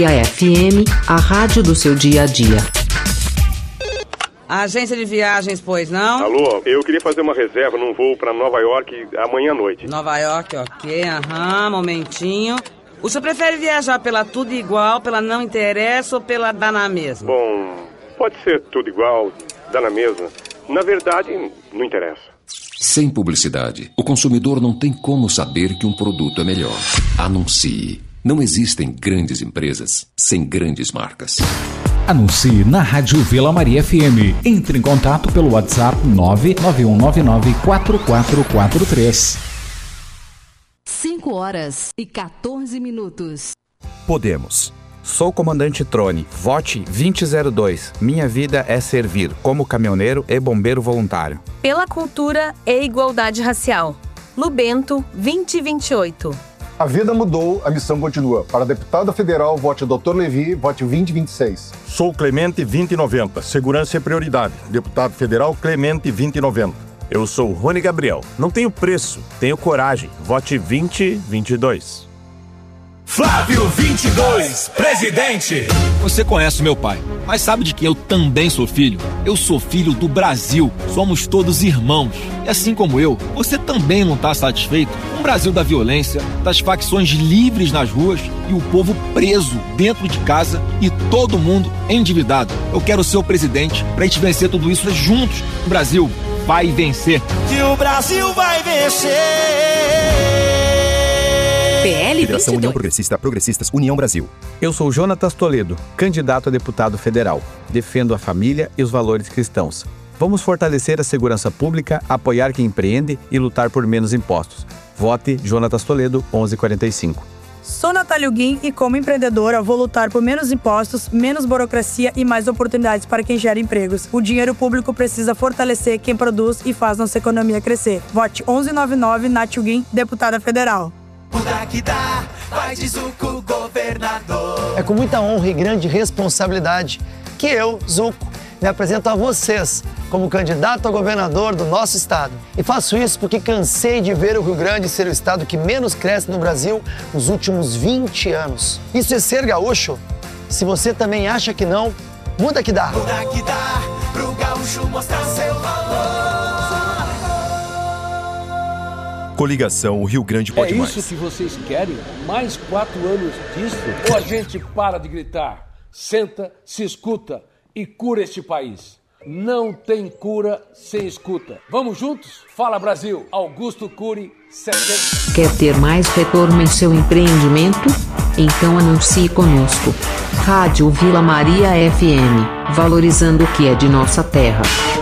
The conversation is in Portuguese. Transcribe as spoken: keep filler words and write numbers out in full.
F M, a rádio do seu dia a dia. Agência de viagens, pois não? Alô, eu queria fazer uma reserva num voo para Nova York amanhã à noite. Nova York, ok, aham, momentinho. O senhor prefere viajar pela tudo igual, pela não interessa ou pela dá na mesma? Bom, pode ser tudo igual, dá na mesma. Na verdade, não interessa. Sem publicidade, o consumidor não tem como saber que um produto é melhor. Anuncie. Não existem grandes empresas sem grandes marcas. Anuncie na Rádio Vila Maria F M. Entre em contato pelo WhatsApp nove nove um nove nove quatro quatro quatro três. cinco horas e quatorze minutos. Podemos. Sou o comandante Trone. Vote vinte zero dois. Minha vida é servir, como caminhoneiro e bombeiro voluntário. Pela cultura e igualdade racial. Lubento vinte vinte e oito. A vida mudou, a missão continua. Para deputado federal, vote doutor Levi, vote vinte vinte e seis. Sou Clemente vinte noventa. Segurança é prioridade. Deputado federal Clemente vinte noventa. Eu sou Rony Gabriel. Não tenho preço, tenho coragem. Vote vinte vinte e dois. Flávio vinte e dois, presidente. Você conhece meu pai, mas sabe de que eu também sou filho? Eu sou filho do Brasil. Somos todos irmãos. E assim como eu, você também não está satisfeito com o Brasil da violência, das facções livres nas ruas e o povo preso dentro de casa e todo mundo endividado. Eu quero ser o presidente para a gente vencer tudo isso juntos. O Brasil vai vencer. Que o Brasil vai vencer. P L Federação União Progressista, Progressistas, União Brasil. Eu sou Jonatas Toledo, candidato a deputado federal. Defendo a família e os valores cristãos. Vamos fortalecer a segurança pública, apoiar quem empreende e lutar por menos impostos. Vote Jonatas Toledo, onze quarenta e cinco. Sou Natália Guim e, como empreendedora, vou lutar por menos impostos, menos burocracia e mais oportunidades para quem gera empregos. O dinheiro público precisa fortalecer quem produz e faz nossa economia crescer. Vote onze noventa e nove, Natália Guim, deputada federal. O daqui dá, vai de Zuco, governador. É com muita honra e grande responsabilidade que eu, Zuco, me apresento a vocês como candidato a governador do nosso estado. E faço isso porque cansei de ver o Rio Grande ser o estado que menos cresce no Brasil nos últimos vinte anos. Isso é ser gaúcho? Se você também acha que não, muda que dá. Muda que dá, pro gaúcho mostrar seu valor. Coligação Rio Grande Pode Mais. É isso que vocês querem? Mais quatro anos disso? Ou a gente para de gritar, senta, se escuta e cura este país? Não tem cura sem escuta. Vamos juntos? Fala Brasil, Augusto Cury, setenta. Quer ter mais retorno em seu empreendimento? Então anuncie conosco. Rádio Vila Maria F M, valorizando o que é de nossa terra.